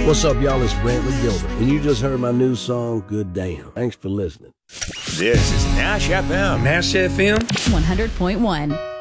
What's up, y'all? It's Brantley Gilbert, and you just heard my new song, Good Damn. Thanks for listening. This is Nash FM. Nash FM 100.1.